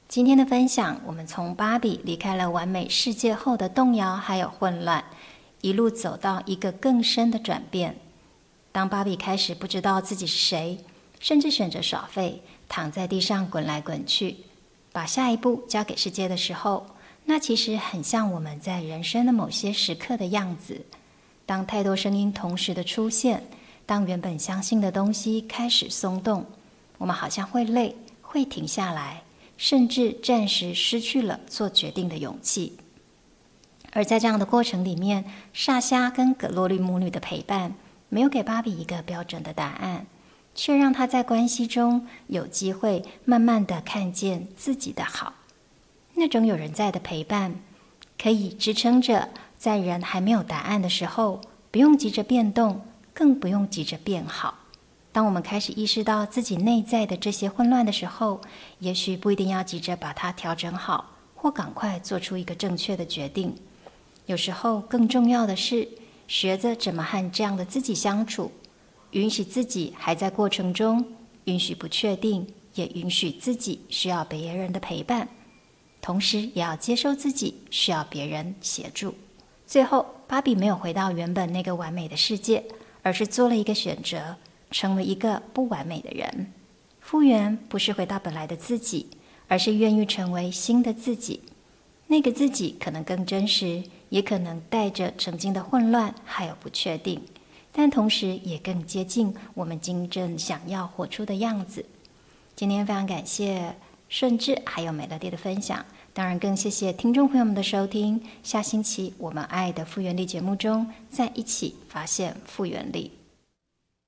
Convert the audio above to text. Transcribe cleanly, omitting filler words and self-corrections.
今天的分享，我们从芭比离开了完美世界后的动摇还有混乱，一路走到一个更深的转变。当芭比开始不知道自己是谁，甚至选择耍废，躺在地上滚来滚去，把下一步交给世界的时候，那其实很像我们在人生的某些时刻的样子。当太多声音同时的出现，当原本相信的东西开始松动，我们好像会累，会停下来，甚至暂时失去了做决定的勇气。而在这样的过程里面，莎夏跟葛洛丽母女的陪伴没有给芭比一个标准的答案，却让她在关系中有机会慢慢的看见自己的好。那种有人在的陪伴，可以支撑着在人还没有答案的时候，不用急着变动，更不用急着变好。当我们开始意识到自己内在的这些混乱的时候，也许不一定要急着把它调整好，或赶快做出一个正确的决定。有时候更重要的是，学着怎么和这样的自己相处，允许自己还在过程中，允许不确定，也允许自己需要别人的陪伴，同时也要接受自己需要别人协助。最后，芭比没有回到原本那个完美的世界，而是做了一个选择，成为一个不完美的人。复原不是回到本来的自己，而是愿意成为新的自己。那个自己可能更真实，也可能带着曾经的混乱还有不确定，但同时也更接近我们真正想要活出的样子。今天非常感谢顺治还有美乐蒂的分享，当然更谢谢听众朋友们的收听。下星期我们爱的复原力节目中，再一起发现复原力。